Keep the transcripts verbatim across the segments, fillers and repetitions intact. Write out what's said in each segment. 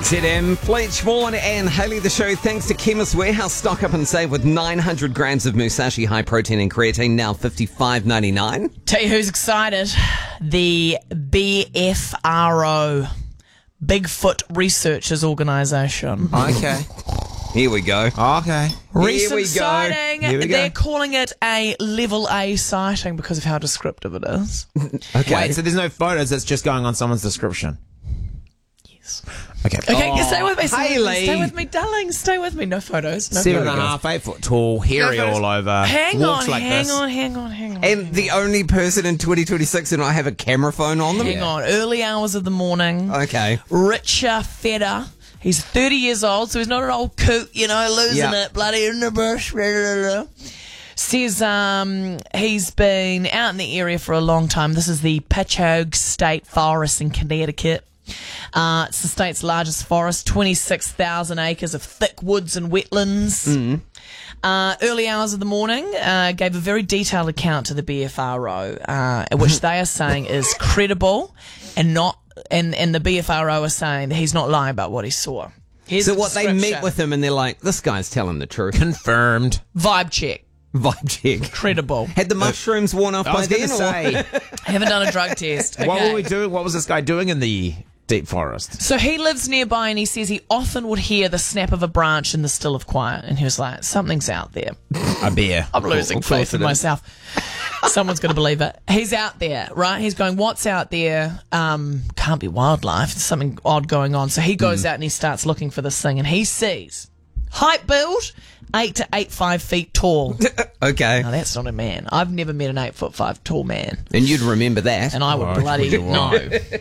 Z M, Fletch, Vaughan and Hayley the show. Thanks to Chemist Warehouse. Stock up and save with nine hundred grams of Musashi high protein and creatine, now fifty-five ninety-nine. Tell you who's excited. The B F R O, Bigfoot Researchers Organisation. Okay. Here we go. Okay. Recent Here we go. sighting. Here we go. They're calling it a level A sighting because of how descriptive it is. Okay. Wait, so there's no photos, it's just going on someone's description. Yes. Okay. Okay, Oh, stay with me. Stay with Hayley. me, stay with me, darling. Stay with me. No photos. No Seven and a photos. half, eight foot tall, hairy all over. Hang walks on, like hang this. on, hang on, hang on. And the only person in twenty twenty-six who not have a camera phone on them? Hang on. Early hours of the morning. Okay. Richard Fedder. He's thirty years old, so he's not an old coot, you know, losing Yeah. it, bloody in the bush. Blah, blah, blah. Says um, he's been out in the area for a long time. This is the Patchogue State Forest in Connecticut. Uh, it's the state's largest forest, twenty-six thousand acres of thick woods and wetlands. Mm. Uh, early hours of the morning, uh, gave a very detailed account to the B F R O, uh, which they are saying is credible and not, and, and the B F R O are saying that he's not lying about what he saw. Here's So the what, they meet description. with him and they're like, this guy's telling the truth. Confirmed. Vibe check. Vibe check. Credible. Had the mushrooms worn off I by was going then? to or- say, Haven't done a drug test. what Okay. were we doing? What was this guy doing in the deep forest? So he lives nearby and he says he often would hear the snap of a branch in the still of quiet. And he was like, something's out there. A bear. I'm losing Of course faith in it is. myself. Someone's going to believe it. He's out there, right? He's going, what's out there? Um, can't be wildlife. There's something odd going on. So he goes out and he starts looking for this thing and he sees height build, eight to eight five feet tall. Okay. Now that's not a man. I've never met an eight foot five tall man. And you'd remember that. And I would Right, bloody you know.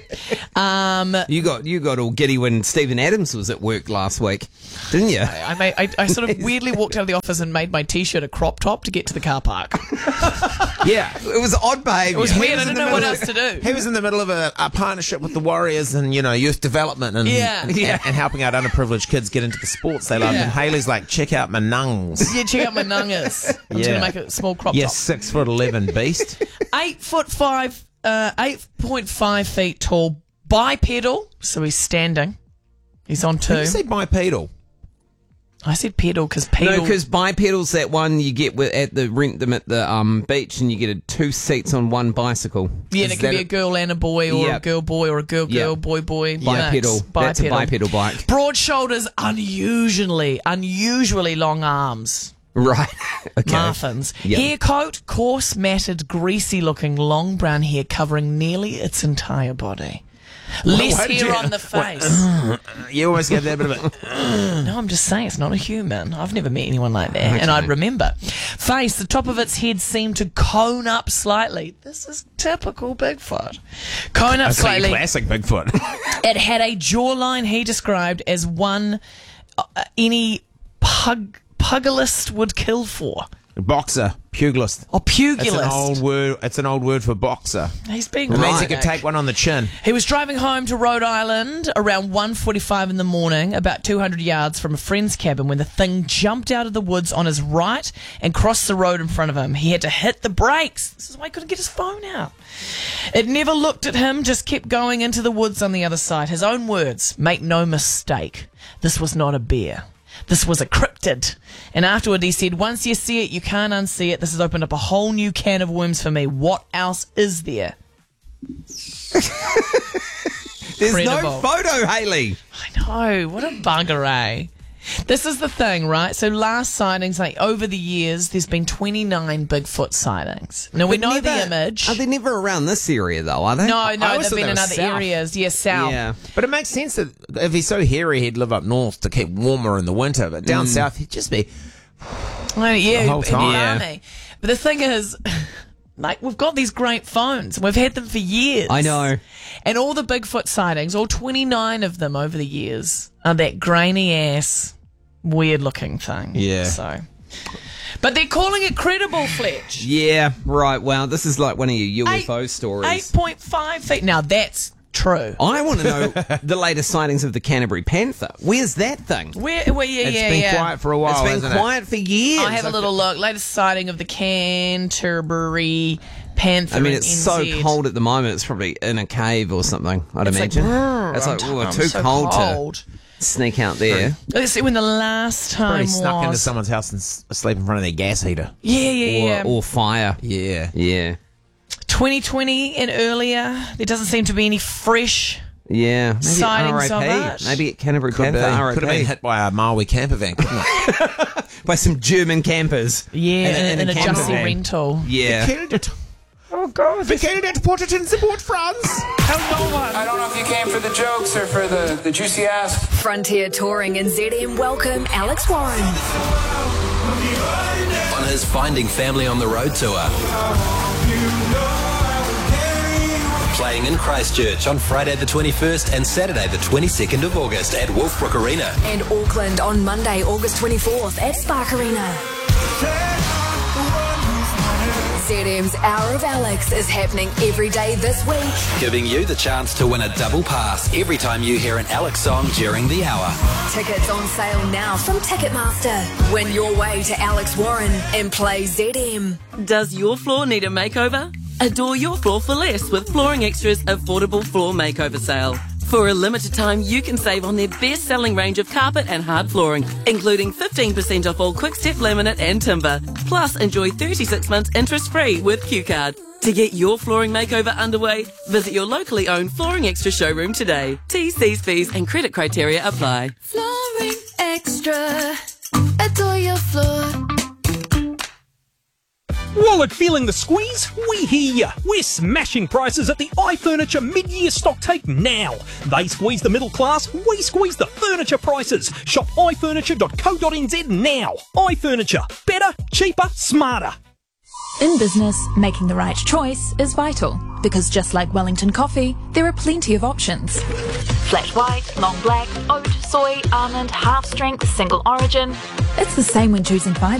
Um, You got you got all giddy when Stephen Adams was at work last week, didn't you? I, made, I, I sort of weirdly walked out of the office and made my t-shirt a crop top to get to the car park. Yeah. It was odd behaviour. It was weird. I was didn't in know the what middle- else to do. He was in the middle of a, a partnership with the Warriors and, you know, youth development and, Yeah. and, Yeah. and helping out underprivileged kids get into the sports they love. Yeah. And Haley's like, check out my nungs. Yeah, check out my nungas. I'm just Yeah. going to make a small crop You top. six foot eleven beast. Eight foot five, uh, eight point five feet tall, bipedal. So he's standing. He's on Did two. you say bipedal? I said pedal because pedal. No, because bipedal's that one you get with, at the rent them at the um beach, and you get a, two seats on one bicycle. yeah, and Is it can that be a girl and a boy, or a Yep. girl boy, or a girl girl Yep. boy boy. bipedal? mix. That's a bipedal bike, Broad shoulders, unusually, unusually long arms. right? Okay. Muffins. Yep. Hair coat, coarse, matted, greasy looking, long brown hair covering nearly its entire body. Less why did hair you- on the face. You always get that bit of it. No, I'm just saying it's not a human. I've never met anyone like that, and I'd remember. Face, the top of its head seemed to cone up slightly. This is typical Bigfoot. Cone up That's like slightly. classic Bigfoot. It had a jawline he described as one uh, any pug pugilist would kill for. Boxer, pugilist. Or pugilist. It's an old word. It's an old word for boxer. He's being It means right. he could take one on the chin. He was driving home to Rhode Island around one forty-five in the morning, about two hundred yards from a friend's cabin, when the thing jumped out of the woods on his right and crossed the road in front of him. He had to hit the brakes. This is why he couldn't get his phone out. It never looked at him, just kept going into the woods on the other side. His own words, make no mistake, this was not a bear. This was a cryptid. And afterward he said, once you see it, you can't unsee it. This has opened up a whole new can of worms for me. What else is there? There's Incredible. no photo, Hayley. I know, what a bugger, eh? This is the thing, right? So last sightings, like over the years, there's been twenty-nine Bigfoot sightings. Now we But know never- the image. Are they never around this area though? Are they? No, I no, always they've thought been they in were other south. areas. Yeah, south. Yeah. But it makes sense that if he's so hairy, he'd live up north to keep warmer in the winter. But down south, he'd just be. Oh, yeah, The whole it'd be time. balmy. But the thing is, like, we've got these great phones, and we've had them for years. I know. And all the Bigfoot sightings, all twenty-nine of them over the years, are that grainy ass, weird looking thing. Yeah. So, but they're calling it credible, Fletch. Yeah, right. Wow, this is like one of your U F O Eight- stories. Eight point five feet. Now that's true. I want to know the latest sightings of the Canterbury Panther. Where's that thing? Where? Well, yeah, It's yeah, been yeah. quiet for a while. It's been hasn't quiet for years. I'll have a little look. Latest sighting of the Canterbury Panther. I mean, in it's N so Z. cold at the moment. It's probably in a cave or something. I'd It's imagine. like, brr, it's I'm like, t- oh, I'm too so cold, cold. to sneak out there. Let's see when the last time Probably was. snuck into someone's house and s- sleep in front of their gas heater. Yeah, yeah, Or, yeah. or fire. Yeah. Yeah. twenty twenty and earlier, there doesn't seem to be any fresh. Yeah. Maybe Sightings of R I P. it. Maybe at Canterbury Could Campus, be. R I P. Could have been hit by a Maui camper van, couldn't it? By some German campers. Yeah, In a- in, in a, a in a camper Jussie van. rental. Yeah. Killed it. Oh, God. They killed it, put it in the boat, France. I don't know if you came for the jokes or for the, the juicy ass. Frontier Touring and Z M welcome Alex Warren. On his Finding Family on the Road tour. Playing in Christchurch on Friday the twenty-first and Saturday the twenty-second of August at Wolfbrook Arena. And Auckland on Monday, August twenty-fourth at Spark Arena. Z M's Hour of Alex is happening every day this week. Giving you the chance to win a double pass every time you hear an Alex song during the hour. Tickets on sale now from Ticketmaster. Win your way to Alex Warren and play Z M. Does your floor need a makeover? Adore your floor for less with Flooring Extra's affordable floor makeover sale. For a limited time, you can save on their best-selling range of carpet and hard flooring, including fifteen percent off all quick-step laminate and timber. Plus, enjoy thirty-six months interest-free with Q Card. To get your flooring makeover underway, visit your locally owned Flooring Extra showroom today. T's, C's, V's and credit criteria apply. Flooring Extra. Adore your floor. Wallet feeling the squeeze? We hear ya. We're smashing prices at the iFurniture mid-year stock take now. They squeeze the middle class, we squeeze the furniture prices. Shop i furniture dot co dot n z now. iFurniture. Better, cheaper, smarter. In business, making the right choice is vital, because just like Wellington coffee, there are plenty of options. Flat white, long black, oat, soy, almond, half strength, single origin. It's the same when choosing fibre.